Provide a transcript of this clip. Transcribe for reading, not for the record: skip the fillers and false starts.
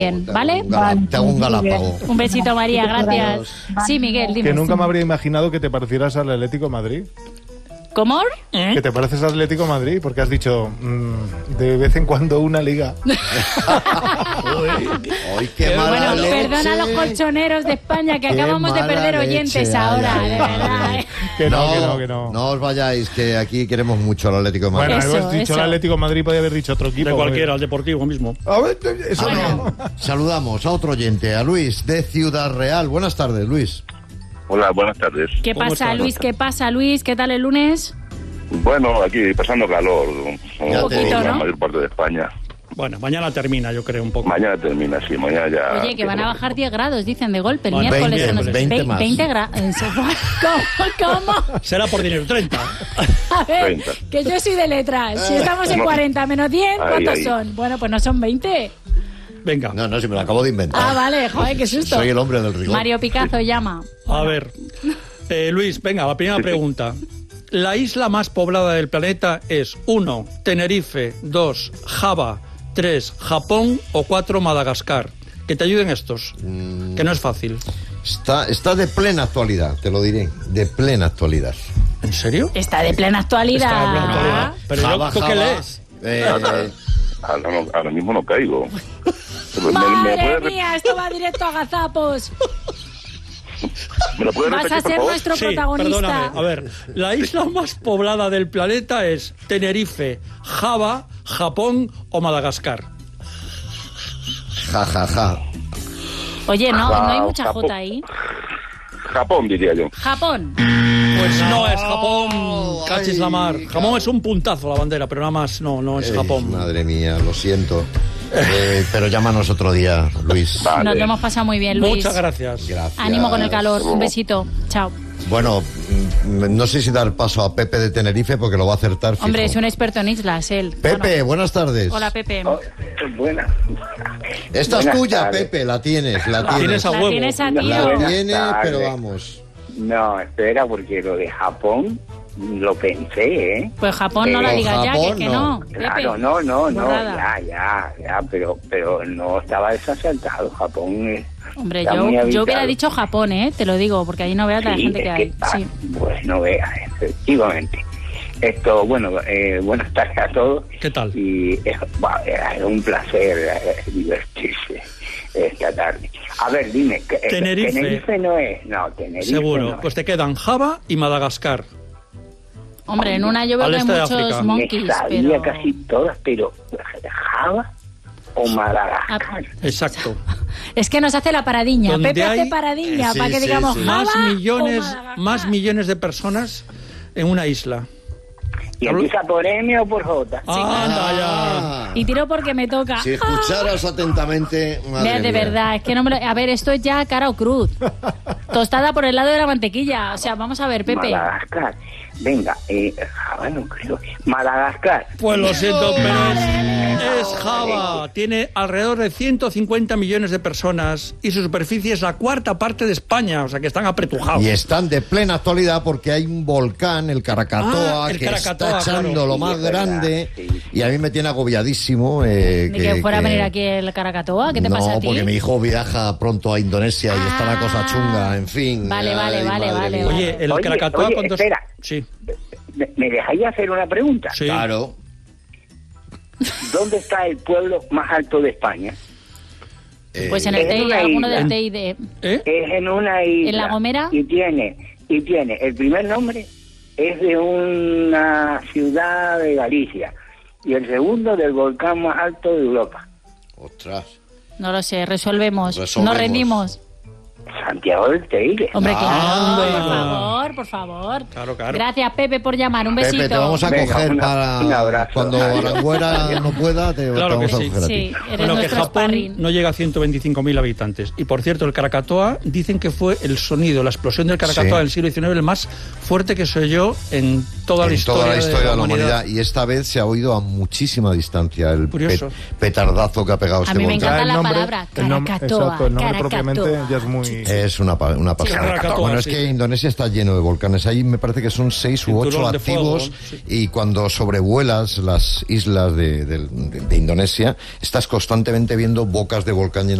¿vale? Te hago un galápago. Un besito, María, gracias. Adiós. Sí, Miguel, dime. Que nunca me habría imaginado que te parecieras al Atlético de Madrid. ¿Cómo? Que te pareces al Atlético de Madrid, porque has dicho de vez en cuando una liga. Uy, qué mala Bueno, leche. perdona a los colchoneros de España que Qué acabamos de mala perder oyentes leche, ahora, ay, de ay, verdad. ay. Que no. No os vayáis, que aquí queremos mucho al Atlético de Madrid. Bueno, Eso, hemos dicho eso. el Atlético de Madrid, podía haber dicho otro equipo. De cualquiera, al Deportivo mismo. A ver, eso no. Saludamos a otro oyente, a Luis de Ciudad Real. Buenas tardes, Luis. Hola, buenas tardes. ¿Qué ¿Cómo pasa, estás? Luis? ¿Qué pasa, Luis? ¿Qué tal el lunes? Bueno, aquí pasando calor, Ya como te digo. la ¿no? mayor parte de España. Bueno, mañana termina, yo creo, un poco. Mañana termina, sí, mañana ya... Oye, que van a bajar 10 grados, dicen, de golpe. El Bueno, miércoles 20, se nos... 20 más. 20 grados. ¿Cómo? Será por dinero, 30. A ver, 30. que yo soy de letras. Si estamos en 40 menos 10, ¿cuántos ahí. son? Bueno, pues no son 20 Venga, No, si me lo acabo de inventar. Ah, vale, joder, qué susto. Soy el hombre del rigor. Mario Picazo llama. a ver. Luis, venga, la primera pregunta. La isla más poblada del planeta es 1, Tenerife, 2, Java, 3, Japón o 4, Madagascar. Que te ayuden estos, que no es fácil. Está de plena actualidad, te lo diré. De plena actualidad. ¿En serio? Está de plena actualidad. Está de plena actualidad. Pero Java, ¿tú qué Java, lees? Ahora mismo no caigo. Madre mía, esto va directo a gazapos. ¿Me lo puedes Vas repetir, a por ser favor? nuestro Sí, protagonista. perdóname. A ver, la isla más poblada del planeta es Tenerife, Java, Japón o Madagascar. Ja, ja, ja. Oye, no hay mucha Japón. J ahí. Japón, diría yo. Japón. Pues no es Japón, cachis la mar. Japón es un puntazo la bandera, pero nada más no es Japón. Madre mía, lo siento. Pero llámanos otro día, Luis. Vale. Nos lo hemos pasado muy bien, Luis. Muchas gracias. Gracias. Ánimo con el calor. Un besito. Chao. Bueno, no sé si dar paso a Pepe de Tenerife porque lo va a acertar fijo. Hombre, es un experto en islas, él. Pepe, Bueno. buenas tardes. Hola, Pepe. Buena. Esta es Buenas tuya, tardes. Pepe, la tienes. La tienes a La huevo. tienes a La tío. La Buenas tiene, tardes. pero vamos. No, espera, porque lo de Japón lo pensé, ¿eh? Pues Japón no la Pero digas ya, Japón que no. no. Pepe. Claro, no, Borrada. ya, pero no estaba desacertado. Japón es... Hombre, está muy yo habitado. hubiera dicho Japón, te lo digo, porque ahí no veas la Sí, gente que es hay. Sí. Pues no veas, efectivamente. Esto, bueno, buenas tardes a todos. ¿Qué tal? Y es un placer divertirse esta tarde. A ver, dime, Tenerife. Tenerife no es, no, Tenerife Seguro. no Pues es. te quedan Java y Madagascar. Hombre, en una yo veo Al que hay este de muchos África. monkeys, Me sabía pero... casi todas, pero Java o Madagascar. Exacto. Es que nos hace la paradiña. Donde Pepe hace hay- paradiña Sí, para que sí, digamos sí. Java Más millones de personas en una isla. ¿Y empieza por M o por J? Anda ya. Ah. Y tiro porque me toca. Si escucharas atentamente... madre Mira, de mía. verdad, es que no me lo... A ver, esto es ya cara o cruz. Tostada por el lado de la mantequilla. O sea, vamos a ver, Pepe. Madagascar. Venga, Java no creo. Madagascar. Pues lo siento, pero madre es Java. Tiene alrededor de 150 millones de personas y su superficie es la cuarta parte de España, o sea que están apretujados. Y están de plena actualidad porque hay un volcán, el Krakatoa, Ah, el que Krakatoa, está echando claro. lo Sí, más es verdad, grande. sí. Y a mí me tiene agobiadísimo. Ni que fuera a venir aquí el Caracatoa. ¿Qué te pasa a No, ti? porque mi hijo viaja pronto a Indonesia y está la cosa chunga, en fin. Vale, vale, Ay, vale, madre vale, mía. vale. Oye, el Oye, Krakatoa oye, ¿cuántos? espera. Sí, ¿Me dejáis hacer una pregunta? sí. Claro. ¿Dónde está el pueblo más alto de España? Pues en el Es TEI, una alguno isla. del TEI de... ¿Eh? Es en una isla. ¿En La Gomera? Y tiene el primer nombre es de una ciudad de Galicia y el segundo del volcán más alto de Europa. Ostras. No lo sé, resolvemos. Resolvemos. No rendimos. Santiago del Teide. Hombre, claro, Anda. por favor. Claro, claro. Gracias, Pepe, por llamar. Un besito. Pepe, te vamos a Venga, coger un para abrazo. cuando Adiós. Aranguera no pueda, te Claro vamos que a sí. coger a ti. Sí, eres Bueno, que nuestro Japón sparring. no llega a 125.000 habitantes. Y por cierto, el Krakatoa dicen que fue el sonido, la explosión del Krakatoa Sí. del siglo XIX el más fuerte que se oyó en toda la En historia, toda la historia de la humanidad. humanidad. Y esta vez se ha oído a muchísima distancia el Curioso. petardazo que ha pegado A este mí me volcán. encanta la nombre- palabra el nombre- Krakatoa. exacto, el nombre Krakatoa. propiamente ya es muy... Es una pasada. Krakatoa, Bueno, es sí. que Indonesia está lleno de volcanes. Ahí me parece que son 6 u 8 Cinturón de activos. fuego, sí. Y cuando sobrevuelas las islas de Indonesia, estás constantemente viendo bocas de volcán llenas